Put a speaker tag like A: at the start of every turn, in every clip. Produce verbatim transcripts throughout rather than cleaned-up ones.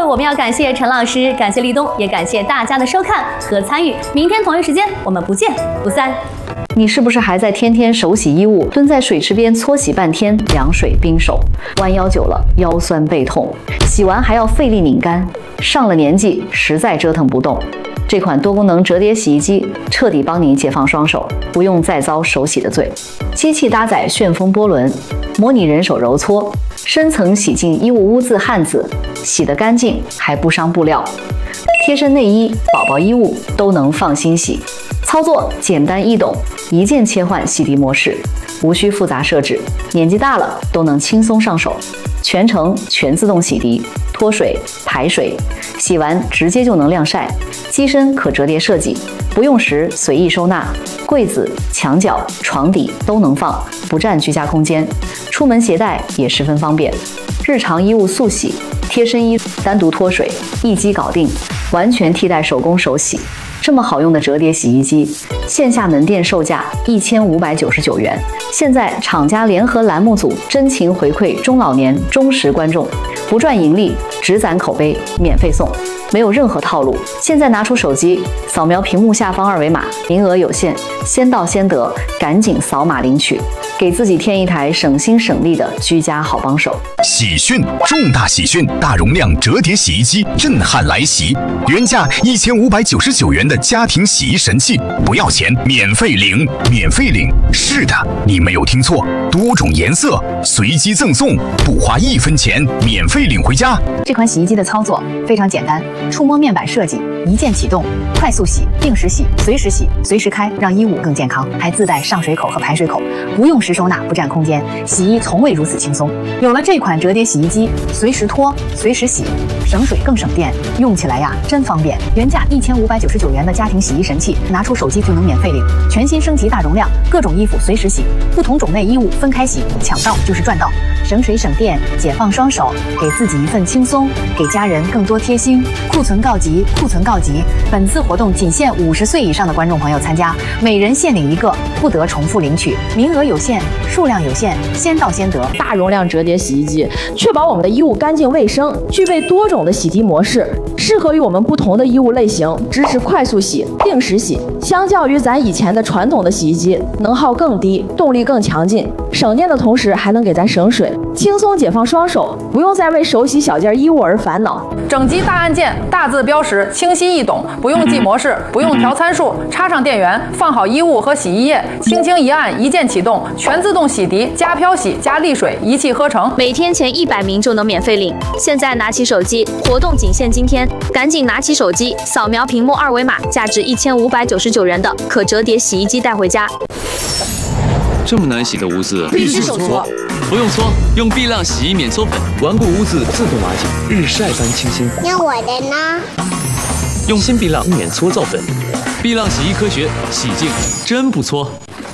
A: 我们要感谢陈老师，感谢立冬，也感谢大家的收看和参与。明天同一时间，我们不见不散。你是不是还在天天手洗衣物，蹲在水池边搓洗半天，凉水冰手，弯腰久了腰酸背痛，洗完还要费力拧干，上了年纪实在折腾不动。这款多功能折叠洗衣机彻底帮你解放双手，不用再遭手洗的罪。机器搭载旋风波轮，模拟人手揉搓，深层洗净衣物污渍汗渍，洗得干净还不伤布料。贴身内衣、宝宝衣物都能放心洗，操作简单易懂，一键切换洗涤模式，无需复杂设置，年纪大了都能轻松上手。全程全自动洗涤，脱水、排水，洗完直接就能晾晒。机身可折叠设计，不用时随意收纳，柜子、墙角、床底都能放，不占居家空间。出门携带也十分方便。日常衣物速洗，贴身衣单独脱水，一机搞定，完全替代手工手洗。这么好用的折叠洗衣机，线下门店售价一千五百九十九元。现在厂家联合栏目组真情回馈中老年忠实观众，不赚盈利，只攒口碑，免费送，没有任何套路。现在拿出手机，扫描屏幕下方二维码，名额有限，先到先得，赶紧扫码领取，给自己添一台省心省力的居家好帮手。
B: 喜讯，重大喜讯！大容量折叠洗衣机震撼来袭，原价一千五百九十九元的家庭洗衣神器，不要钱，免费领，免费领。是的，你没有听错，多种颜色随机赠送，不花一分钱，免费领回家。
C: 这款洗衣机的操作非常简单，触摸面板设计，一键启动，快速洗、定时洗、随时洗、随时开，让衣物更健康。还自带上水口和排水口，不用时收纳，不占空间，洗衣从未如此轻松。有了这款折叠洗衣机，随时脱，随时洗，省水更省电，用起来呀真方便。原价一千五百九十九元的家庭洗衣神器，拿出手机就能免费领。全新升级大容量，各种衣服随时洗，不同种类衣物分开洗，抢到就是赚到，省水省电，解放双手，给自己一份轻松，给家人更多贴心。库存告急，库存告急！本次活动仅限五十岁以上的观众朋友参加，每人限领一个，不得重复领取，名额有限，数量有限，先到先得。
D: 大容量折叠洗衣机，确保我们的衣物干净卫生，具备多种的洗涤模式，适合于我们不同的衣物类型，支持快速洗、定时洗。相较于咱以前的传统的洗衣机，能耗更低，动力更强劲，省电的同时还能给咱省水，轻松解放双手，不用再为手洗小件衣物而烦恼。
E: 整机大按键，大字标识，清晰易懂，不用记模式，不用调参数，插上电源，放好衣物和洗衣液，轻轻一按，一键启动，全自动洗涤加漂洗加沥水，一气呵成。
A: 每天前一百名就能免费领。现在拿起手机，活动仅限今天，赶紧拿起手机，扫描屏幕二维码，价值一千五百九十九元的可折叠洗衣机带回家。
F: 这么难洗的污渍，
E: 必须手搓。
F: 不用搓，用碧浪洗衣免搓粉，顽固污渍自动瓦解，日晒般清新。
G: 那我的呢？
F: 用新碧浪免搓皂粉，碧浪洗衣科学，洗净真不搓。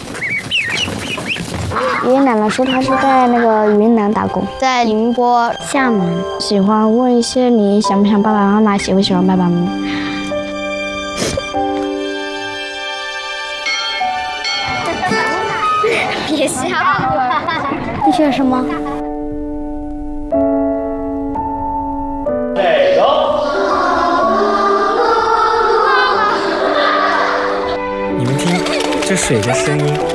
H: 爷爷奶奶说他是在那个云南打工，在宁波、厦门。喜欢问一些你想不想爸爸妈妈，喜不喜欢爸爸妈妈？
G: 别笑。
H: 你学什么？
I: 你们听，这水的声音